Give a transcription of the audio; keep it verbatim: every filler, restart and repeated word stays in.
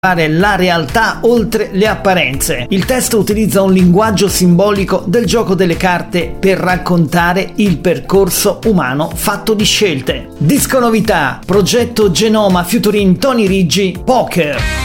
la realtà oltre le apparenze. Il testo utilizza un linguaggio simbolico del gioco delle carte per raccontare il percorso umano fatto di scelte. Disco novità, progetto Genoma featuring Tony Riggi, Poker.